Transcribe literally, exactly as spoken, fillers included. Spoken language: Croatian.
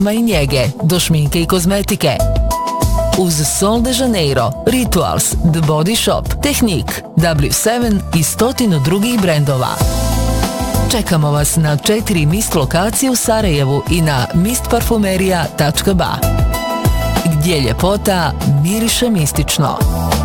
i njege do šminke i kozmetike. Uz Sol de Janeiro, Rituals, The Body Shop, Technique, W sedam i stotinu drugih brendova. Čekamo vas na četiri Mist lokacije u Sarajevu i na mist parfumerija tačka ba, gdje ljepota miriše mistično.